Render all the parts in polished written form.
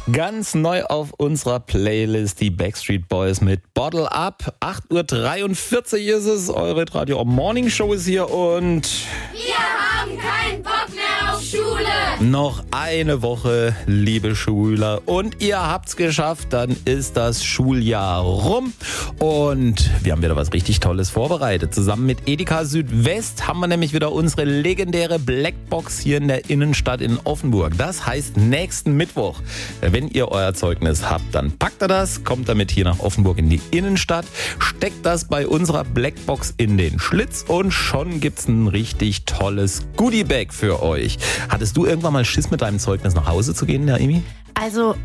Ganz neu auf unserer Playlist die Backstreet Boys mit Bottle Up. 8:43 Uhr ist es, eure Radio Morning Show ist hier und wir haben keinen Bock mehr auf Schule. Noch eine Woche, liebe Schüler, und ihr habt's geschafft, dann ist das Schuljahr rum und wir haben wieder was richtig Tolles vorbereitet. Zusammen mit Edeka Südwest haben wir nämlich wieder unsere legendäre Blackbox hier in der Innenstadt in Offenburg. Das heißt, nächsten Mittwoch, wenn ihr euer Zeugnis habt, dann packt ihr das, kommt damit hier nach Offenburg in die Innenstadt, steckt das bei unserer Blackbox in den Schlitz und schon gibt's ein richtig tolles Goodiebag für euch. Hattest du irgendwann mal Schiss, mit deinem Zeugnis nach Hause zu gehen, Naimi? Also,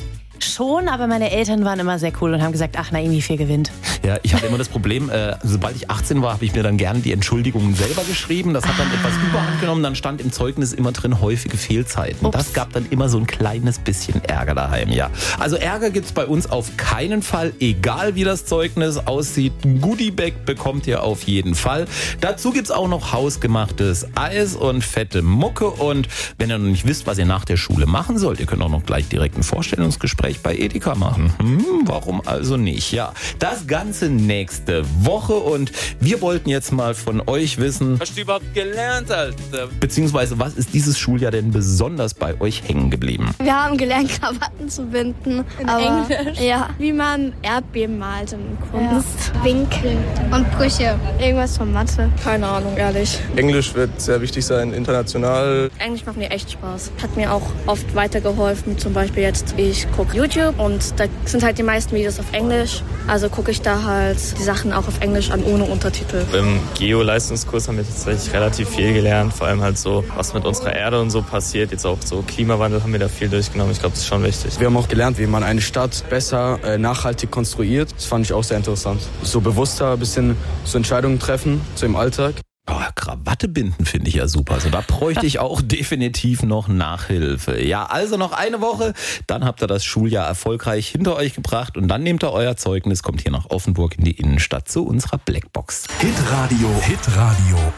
schon, aber meine Eltern waren immer sehr cool und haben gesagt, ach, Naimi, viel gewinnt. Ja, ich hatte immer das Problem, sobald ich 18 war, habe ich mir dann gerne die Entschuldigungen selber geschrieben. Das hat dann etwas Überhand genommen. Dann stand im Zeugnis immer drin häufige Fehlzeiten. Ups. Das gab dann immer so ein kleines bisschen Ärger daheim, ja. Also Ärger gibt's bei uns auf keinen Fall, egal wie das Zeugnis aussieht. Ein Goodiebag bekommt ihr auf jeden Fall. Dazu gibt's auch noch hausgemachtes Eis und fette Mucke. Und wenn ihr noch nicht wisst, was ihr nach der Schule machen sollt, ihr könnt auch noch gleich direkt ein Vorstellungsgespräch bei Edeka machen. Warum also nicht? Ja, das Ganze nächste Woche und wir wollten jetzt mal von euch wissen, Was hast du überhaupt gelernt, Alter? beziehungsweise was ist dieses Schuljahr denn besonders bei euch hängen geblieben? Wir haben gelernt, Krawatten zu binden. Aber, Englisch? Ja. Wie man Erdbeben malt in Kunst. Winkel und Brüche. Irgendwas von Mathe. Keine Ahnung, ehrlich. Englisch wird sehr wichtig sein, international. Englisch macht mir echt Spaß. Hat mir auch oft weitergeholfen. Zum Beispiel jetzt, ich gucke YouTube und da sind halt die meisten Videos auf Englisch. Also gucke ich da halt die Sachen auch auf Englisch an, ohne Untertitel. Im Geo-Leistungskurs haben wir tatsächlich relativ viel gelernt, vor allem halt so, was mit unserer Erde und so passiert. Jetzt auch so Klimawandel haben wir da viel durchgenommen. Ich glaube, das ist schon wichtig. Wir haben auch gelernt, wie man eine Stadt besser nachhaltig konstruiert. Das fand ich auch sehr interessant. So bewusster ein bisschen so Entscheidungen treffen, so im Alltag. Krawatte binden finde ich ja super. Also da bräuchte ich auch definitiv noch Nachhilfe. Ja, also noch eine Woche, dann habt ihr das Schuljahr erfolgreich hinter euch gebracht und dann nehmt ihr euer Zeugnis, kommt hier nach Offenburg in die Innenstadt zu unserer Blackbox. Hitradio